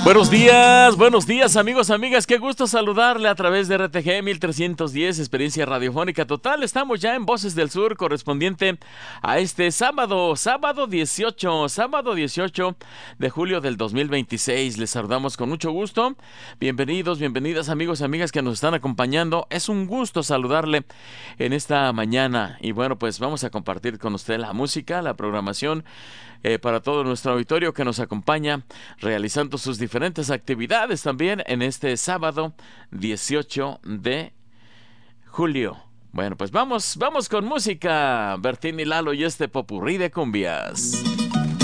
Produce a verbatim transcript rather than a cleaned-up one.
Buenos días, buenos días amigos, amigas, qué gusto saludarle a través de R T G mil trescientos diez, experiencia radiofónica total. Estamos ya en Voces del Sur, correspondiente a este sábado, sábado dieciocho, sábado dieciocho de julio del dos mil veintiséis. Les saludamos con mucho gusto. Bienvenidos, bienvenidas amigos, amigas que nos están acompañando. Es un gusto saludarle en esta mañana y bueno, pues vamos a compartir con usted la música, la programación Eh, para todo nuestro auditorio que nos acompaña realizando sus diferentes actividades también en este sábado dieciocho de julio. Bueno, pues vamos, vamos con música, Bertín y Lalo y este popurrí de cumbias.